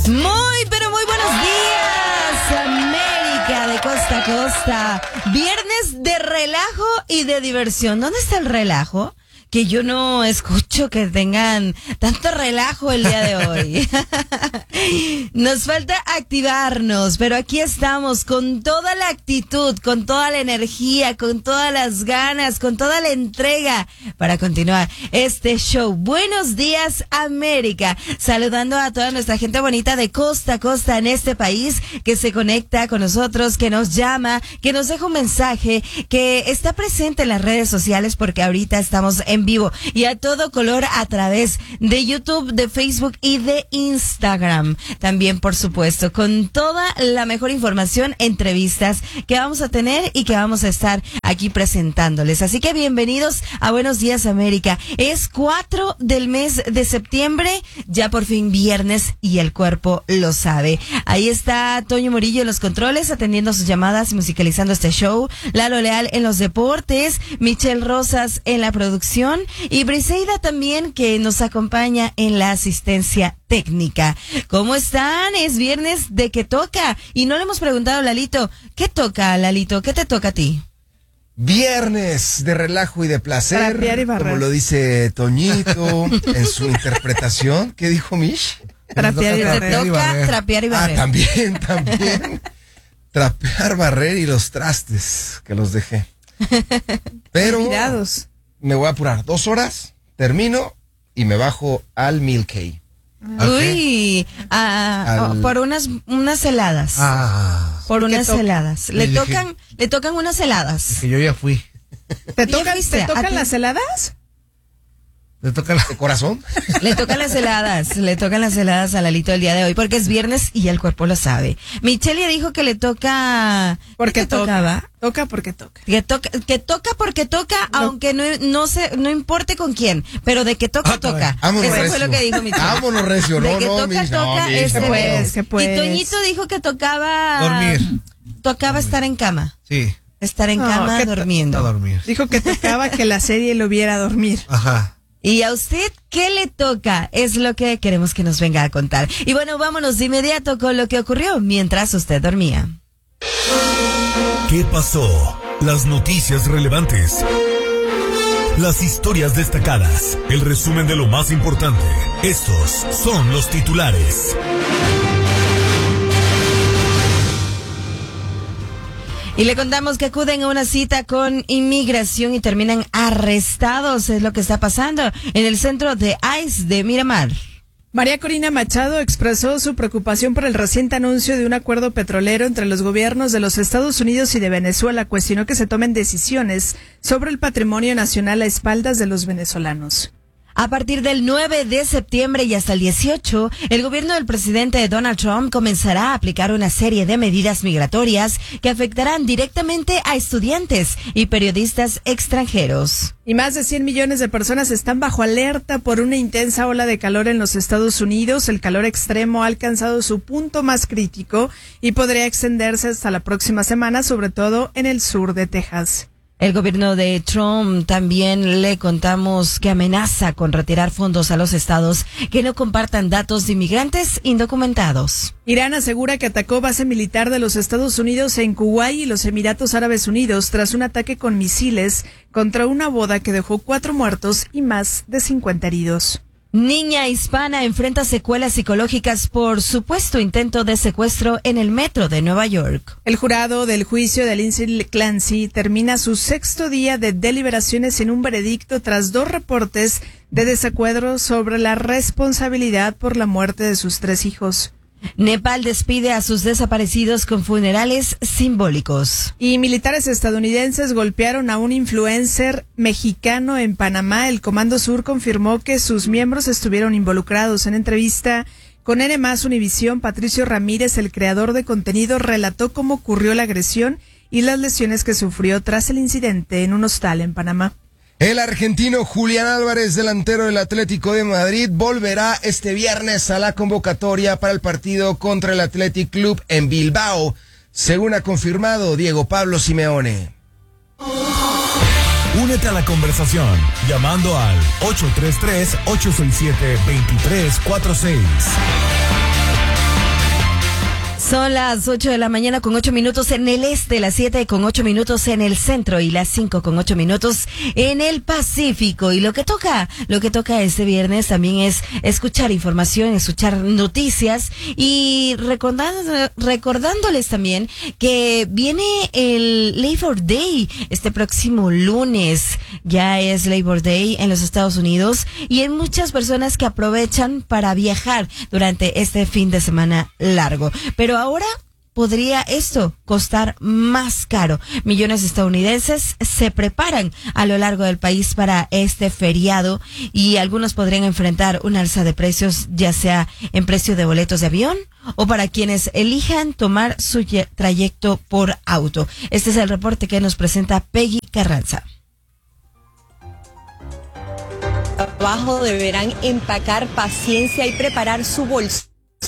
Muy, pero muy buenos días, América de costa a costa. Viernes de relajo y de diversión. ¿Dónde está el relajo? Que yo no escucho que tengan tanto relajo el día de hoy. Nos falta activarnos, pero aquí estamos con toda la actitud, con toda la energía, con todas las ganas, con toda la entrega para continuar este show. Buenos días, América. Saludando a toda nuestra gente bonita de costa a costa en este país que se conecta con nosotros, que nos llama, que nos deja un mensaje, que está presente en las redes sociales porque ahorita estamos en vivo y a todo color a través de YouTube, de Facebook y de Instagram. También, por supuesto, con toda la mejor información, entrevistas que vamos a tener y que vamos a estar aquí presentándoles. Así que bienvenidos a Buenos Días, América. Es 4 del mes de septiembre, ya por fin viernes y el cuerpo lo sabe. Ahí está Toño Murillo en los controles, atendiendo sus llamadas y musicalizando este show. Lalo Leal en los deportes, Michelle Rosas en la producción y Briseida también, que nos acompaña en la asistencia técnica. ¿Cómo están? Es viernes de que toca. Y no le hemos preguntado a Lalito. ¿Qué toca, Lalito? ¿Qué te toca a ti? Viernes de relajo y de placer. Trapear y barrer. Como lo dice Toñito en su interpretación. ¿Qué dijo Mish? Trapear y barrer. Te toca trapear y barrer. También. Trapear, barrer y los trastes que los dejé. Pero Mirados. me voy a apurar. 2 horas, termino y me bajo al Milky. Uy, por unas heladas. Por unas heladas. Le tocan unas heladas. Que yo ya fui. ¿Te ¿Ya tocan fuiste? las heladas? ¿Le toca la... ¿De corazón? Le tocan las heladas a Lalito el día de hoy, porque es viernes y el cuerpo lo sabe. Michelle ya dijo que le toca... Porque ¿qué tocaba? Toca porque toca. Que toca porque toca, aunque no importe con quién, pero de que toca, toca. Vámonos Eso recio. fue lo que dijo Michelle. Vámonos recio, De no, que no, toca, Mish, no, toca, Mish, ese no. es. que puedes. Y Toñito dijo que tocaba... Dormir. Tocaba estar en cama. Sí, Estar en No, cama ¿qué a durmiendo. dormir. Dijo que tocaba que la serie lo viera dormir. Ajá. ¿Y a usted qué le toca? Es lo que queremos que nos venga a contar. Y bueno, vámonos de inmediato con lo que ocurrió mientras usted dormía. ¿Qué pasó? Las noticias relevantes. Las historias destacadas. El resumen de lo más importante. Estos son los titulares. Y le contamos que acuden a una cita con inmigración y terminan arrestados. Es lo que está pasando en el centro de ICE de Miramar. María Corina Machado expresó su preocupación por el reciente anuncio de un acuerdo petrolero entre los gobiernos de los Estados Unidos y de Venezuela. Cuestionó que se tomen decisiones sobre el patrimonio nacional a espaldas de los venezolanos. A partir del 9 de septiembre y hasta el 18, el gobierno del presidente Donald Trump comenzará a aplicar una serie de medidas migratorias que afectarán directamente a estudiantes y periodistas extranjeros. Y más de 100 millones de personas están bajo alerta por una intensa ola de calor en los Estados Unidos. El calor extremo ha alcanzado su punto más crítico y podría extenderse hasta la próxima semana, sobre todo en el sur de Texas. El gobierno de Trump también le contamos que amenaza con retirar fondos a los estados que no compartan datos de inmigrantes indocumentados. Irán asegura que atacó base militar de los Estados Unidos en Kuwait y los Emiratos Árabes Unidos tras un ataque con misiles contra una boda que dejó 4 muertos y más de 50 heridos. Niña hispana enfrenta secuelas psicológicas por supuesto intento de secuestro en el metro de Nueva York. El jurado del juicio de Lindsay Clancy termina su 6º día de deliberaciones en un veredicto tras 2 reportes de desacuerdo sobre la responsabilidad por la muerte de sus 3 hijos. Nepal despide a sus desaparecidos con funerales simbólicos. Y militares estadounidenses golpearon a un influencer mexicano en Panamá. El Comando Sur confirmó que sus miembros estuvieron involucrados. En entrevista con N+ Univisión, Patricio Ramírez, el creador de contenido, relató cómo ocurrió la agresión y las lesiones que sufrió tras el incidente en un hostal en Panamá. El argentino Julián Álvarez, delantero del Atlético de Madrid, volverá este viernes a la convocatoria para el partido contra el Athletic Club en Bilbao, según ha confirmado Diego Pablo Simeone. Únete a la conversación llamando al 833-867-2346. Son las 8 de la mañana con 8 minutos en el este, las 7 con 8 minutos en el centro y las 5 con 8 minutos en el Pacífico. Y lo que toca este viernes también es escuchar información, escuchar noticias y recordándoles también que viene el Labor Day este próximo lunes. Ya es Labor Day en los Estados Unidos y hay muchas personas que aprovechan para viajar durante este fin de semana largo. Pero ahora podría esto costar más caro. Millones de estadounidenses se preparan a lo largo del país para este feriado y algunos podrían enfrentar un alza de precios, ya sea en precio de boletos de avión o para quienes elijan tomar su trayecto por auto. Este es el reporte que nos presenta Peggy Carranza. Trabajo deberán empacar paciencia y preparar su bolsillo,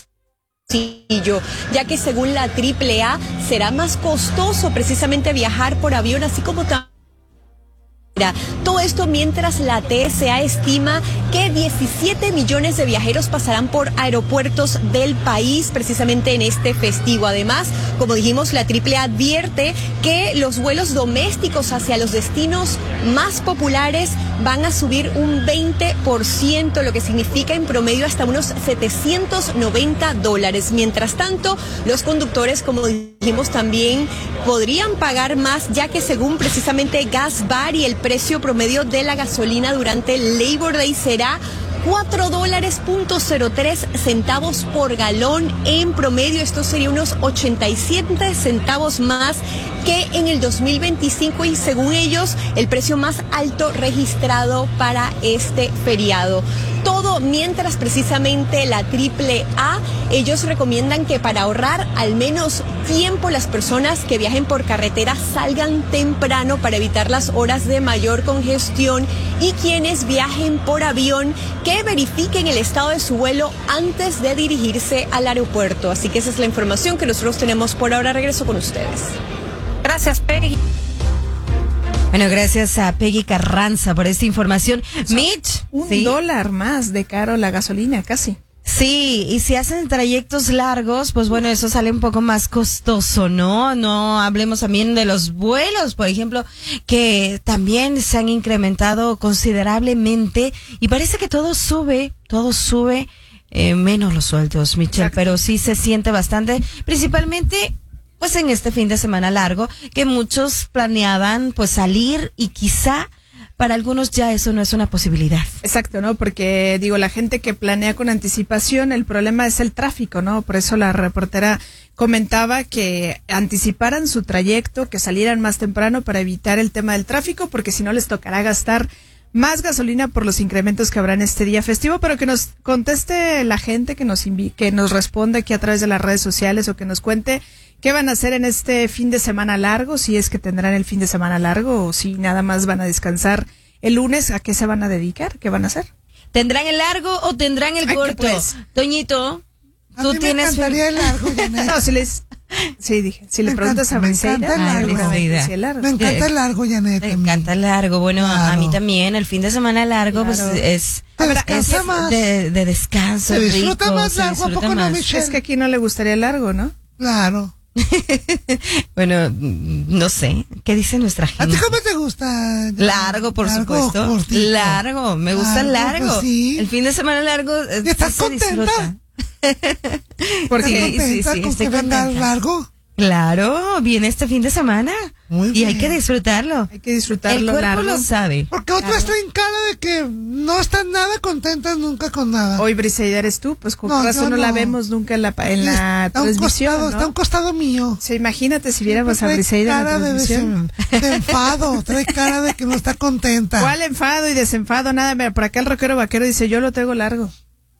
ya que según la AAA será más costoso precisamente viajar por avión, así como todo esto mientras la TSA estima que 17 millones de viajeros pasarán por aeropuertos del país precisamente en este festivo. Además, como dijimos, la AAA advierte que los vuelos domésticos hacia los destinos más populares van a subir un 20%, lo que significa en promedio hasta unos $790. Mientras tanto, los conductores, como dijimos, también podrían pagar más, ya que según precisamente GasBuddy, el precio promedio de la gasolina durante el Labor Day será $4.03 por galón en promedio. Esto sería unos 87 centavos más que en el 2025 y según ellos el precio más alto registrado para este feriado. Todo mientras precisamente la AAA, ellos recomiendan que para ahorrar al menos tiempo las personas que viajen por carretera salgan temprano para evitar las horas de mayor congestión y quienes viajen por avión que verifiquen el estado de su vuelo antes de dirigirse al aeropuerto. Así que esa es la información que nosotros tenemos por ahora. Regreso con ustedes. Gracias, Peggy. Bueno, gracias a Peggy Carranza por esta información. Mitch, $1 más de caro la gasolina, casi. Sí, y si hacen trayectos largos, pues bueno, eso sale un poco más costoso, ¿no? No hablemos también de los vuelos, por ejemplo, que también se han incrementado considerablemente y parece que todo sube, menos los sueldos, Michelle. Exacto. Pero sí se siente bastante, principalmente pues en este fin de semana largo, que muchos planeaban pues salir y quizá para algunos ya eso no es una posibilidad. Exacto, ¿no? Porque digo, la gente que planea con anticipación, el problema es el tráfico, ¿no? Por eso la reportera comentaba que anticiparan su trayecto, que salieran más temprano para evitar el tema del tráfico, porque si no les tocará gastar más gasolina por los incrementos que habrá en este día festivo. Pero que nos conteste la gente, que nos responda aquí a través de las redes sociales o que nos cuente qué van a hacer en este fin de semana largo, si es que tendrán el fin de semana largo o si nada más van a descansar el lunes. ¿A qué se van a dedicar? ¿Qué van a hacer? ¿Tendrán el largo o tendrán el corto? Pues, Toñito, tú tienes... Me encantaría el largo, Janet. No, si les preguntas a Briseida, me encanta el largo, Janet. Me encanta el largo. Bueno, claro. A mí también el fin de semana largo, claro. Pues es de descanso. Se disfruta rico, más largo, ¿a poco no, Michelle? Es que aquí no le gustaría el largo, ¿no? Claro. Bueno, no sé, ¿qué dice nuestra gente? ¿A ti cómo te gusta? Largo, por supuesto. Cortito. Largo, me gusta el largo. Pues sí. El fin de semana largo. ¿Estás contenta? Porque ¿Estás contenta con que venga largo? Claro, viene este fin de semana. Muy bien. Y hay que disfrutarlo. Hay que disfrutarlo. El cuerpo largo lo sabe. Porque otras traen cara de que no están nada contentas nunca con nada. Hoy Briseida eres tú, pues con razón no la vemos nunca en la transmisión, ¿no? Está a un costado mío. Sí, imagínate si viéramos a Briseida en la transmisión. De enfado, trae cara de que no está contenta. ¿Cuál enfado y desenfado? Nada, mira, por acá el rockero vaquero dice, yo lo traigo largo.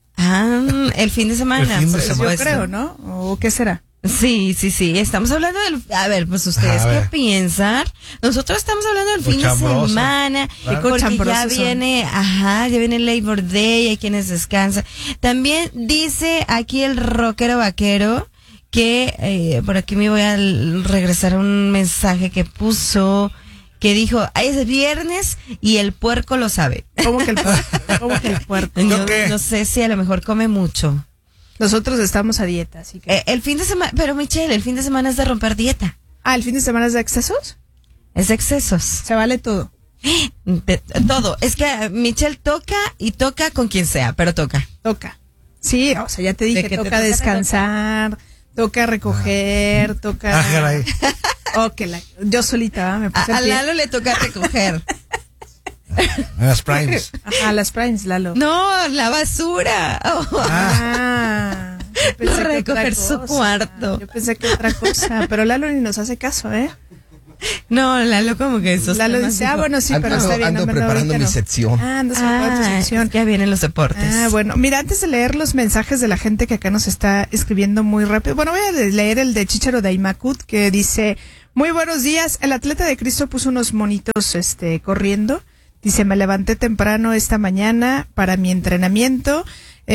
El fin de semana. Pues yo creo, ¿no? ¿O qué será? Sí. Estamos hablando a ver, pues ustedes qué piensan. Nosotros estamos hablando del fin de semana, claro. Porque ya viene el Labor Day, hay quienes descansan. También dice aquí el rockero vaquero que por aquí me voy a regresar a un mensaje que puso, que dijo, es viernes y el puerco lo sabe. ¿Cómo que el puerco? No sé si a lo mejor come mucho. Nosotros estamos a dieta, así que... El fin de semana, pero Michelle, el fin de semana es de romper dieta. ¿El fin de semana es de excesos? Es de excesos. Se vale todo. Todo. Es que Michelle toca y toca con quien sea, pero toca. Toca. Sí, o sea, ya te dije, De que te toca toca, descansar, toca recoger, toca... caray. Yo solita, me puse A al pie. Lalo le toca recoger. Las primes. Ajá, las primes, Lalo. No, la basura. Oh. Yo pensé que Recoger otra su cosa. cuarto. Yo pensé que otra cosa, pero Lalo ni nos hace caso, ¿eh? No, Lalo como que esos Lalo temas dice, dijo, bueno, sí, pero está bien. Ando no, preparando ahorita mi no. sección. Andas preparando tu sección. ya vienen los deportes. Bueno, mira, antes de leer los mensajes de la gente que acá nos está escribiendo muy rápido, bueno, voy a leer el de Chícharo de Aymacut, que dice, muy buenos días, el atleta de Cristo puso unos monitos corriendo, dice, me levanté temprano esta mañana para mi entrenamiento,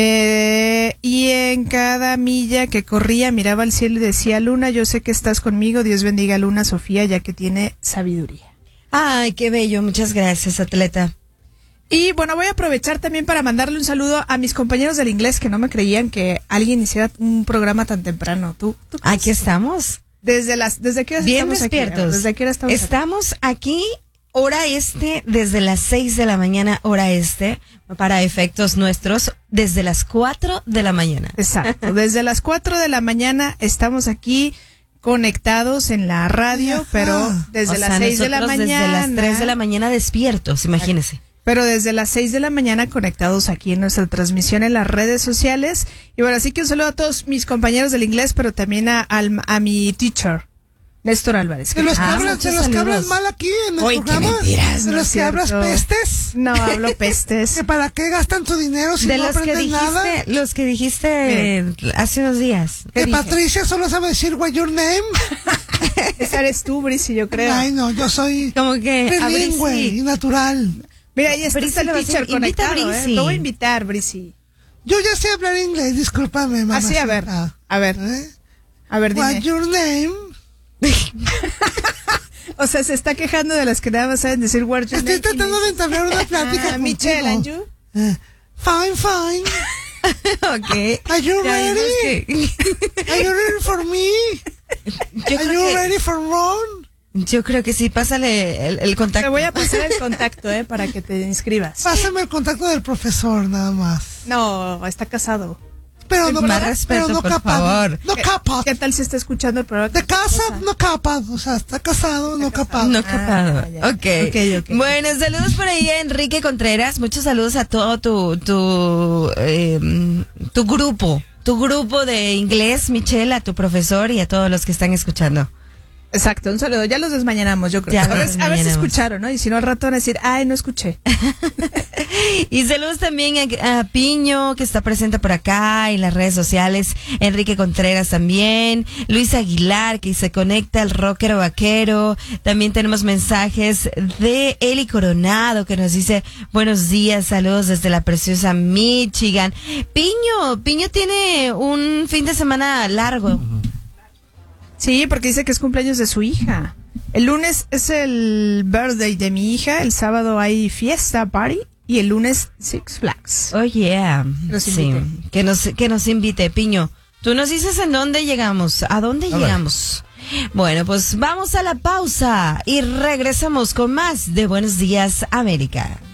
y en cada milla que corría miraba al cielo y decía, Luna, yo sé que estás conmigo, Dios bendiga a Luna Sofía, ya que tiene sabiduría. Ay, qué bello, muchas gracias, atleta. Y bueno, voy a aprovechar también para mandarle un saludo a mis compañeros del inglés que no me creían que alguien hiciera un programa tan temprano. ¿Tú Aquí estamos. ¿Desde qué hora Bien estamos despiertos. aquí? ¿Desde qué hora estamos aquí? Estamos aquí, hora este, desde las 6 de la mañana, hora este, para efectos nuestros, desde las 4 de la mañana. Exacto. Desde las 4 de la mañana estamos aquí conectados en la radio, pero desde O las sea, 6 de la nosotros mañana. Desde las 3 de la mañana despiertos, imagínese. Pero desde las 6 de la mañana conectados aquí en nuestra transmisión en las redes sociales. Y bueno, así que un saludo a todos mis compañeros del inglés, pero también a mi teacher, Néstor Álvarez. De los que hablan, muchos de los que saludos. hablan mal aquí en el Uy, qué programa. mentiras, De no los es que hablas cierto. pestes. No hablo pestes. ¿Que para qué gastan tu dinero si De no los que aprenden nada? dijiste, hace unos días. ¿Qué Que dije? Patricia solo sabe decir what your name. Esa eres tú, Brici, yo creo. Ay, no, yo soy Como que bilingüe y natural. Mira, ahí está Brici el le va a teacher decir, invita a conectado, Brici. Lo voy a invitar, Brici. Yo ya sé hablar inglés, discúlpame, mamá. Así, a ver, ¿Eh? dime. What your name? O sea, se está quejando de las que nada más saben decir word your Estoy name. tratando de entablar una plática Michelle, and contigo. you? Fine, fine. Ok. Are you Ya vimos ready? que- Are you ready for me? Yo Are creo you que- ready for Ron? Yo creo que sí, pásale el contacto. Te voy a pasar el contacto, para que te inscribas. Pásame el contacto del profesor, nada más. No, está casado. Pero no, Más respeto, pero no por capaz. favor. No capaz. ¿Qué tal si está escuchando el programa? De casa, no capaz. O sea, está casado, no capaz. No capado. ya. Okay. Ok. Bueno, saludos por ahí a Enrique Contreras. Muchos saludos a todo tu grupo de inglés, Michelle, a tu profesor y a todos los que están escuchando. Exacto, un saludo. Ya los desmañanamos, yo creo. Ya A los ver si desmañanamos. escucharon, ¿no? Y si no, al rato van a decir, ay, no escuché. Y saludos también a Piño, que está presente por acá en las redes sociales. Enrique Contreras también. Luis Aguilar, que se conecta al rockero vaquero. También tenemos mensajes de Eli Coronado, que nos dice buenos días, saludos desde la preciosa Michigan. Piño tiene un fin de semana largo. Sí, porque dice que es cumpleaños de su hija. El lunes es el birthday de mi hija, el sábado hay fiesta, party, y el lunes Six Flags. Oh, yeah. Nos Sí, invite. que nos invite, Piño. Tú nos dices en dónde llegamos, a dónde llegamos. Bueno, pues vamos a la pausa y regresamos con más de Buenos Días, América.